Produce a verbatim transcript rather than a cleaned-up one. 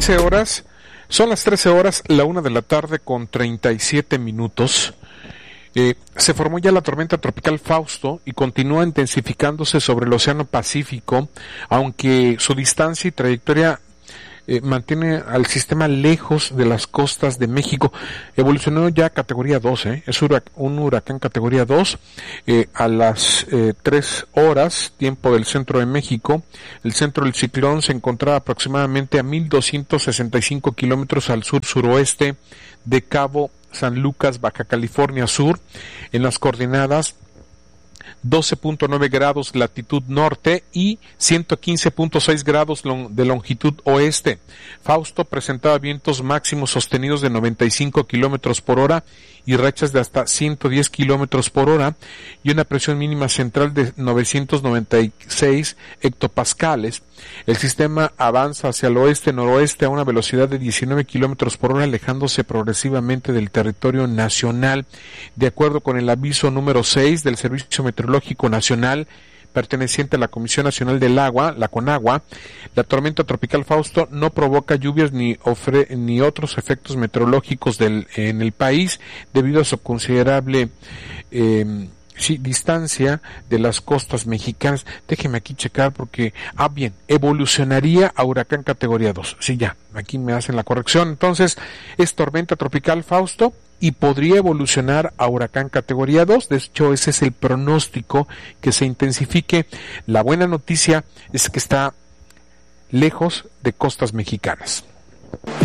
trece horas, son las trece horas, la una de la tarde con treinta y siete minutos. Eh, se formó ya la tormenta tropical Fausto y continúa intensificándose sobre el Océano Pacífico, aunque su distancia y trayectoria eh, mantiene al sistema lejos de las costas de México. Evolucionó ya a categoría dos, ¿eh? Es hurac- un huracán categoría dos. Eh, a las eh, tres horas, tiempo del centro de México, el centro del ciclón se encontraba aproximadamente a mil doscientos sesenta y cinco kilómetros al sur-suroeste de Cabo San Lucas, Baja California Sur, en las coordenadas doce punto nueve grados latitud norte y ciento quince punto seis grados long- de longitud oeste. Fausto presentaba vientos máximos sostenidos de noventa y cinco kilómetros por hora y rachas de hasta ciento diez kilómetros por hora y una presión mínima central de novecientos noventa y seis hectopascales. El sistema avanza hacia el oeste-noroeste a una velocidad de diecinueve kilómetros por hora, alejándose progresivamente del territorio nacional. De acuerdo con el aviso número seis del Servicio Meteorológico Nacional, perteneciente a la Comisión Nacional del Agua, la CONAGUA, la tormenta tropical Fausto no provoca lluvias ni ofre, ni otros efectos meteorológicos del, en el país debido a su considerable eh, sí, distancia de las costas mexicanas. Déjeme aquí checar porque, ah bien, evolucionaría a huracán categoría dos. Sí, ya, aquí me hacen la corrección. Entonces, es tormenta tropical Fausto y podría evolucionar a huracán categoría dos. De hecho, ese es el pronóstico, que se intensifique. La buena noticia es que está lejos de costas mexicanas.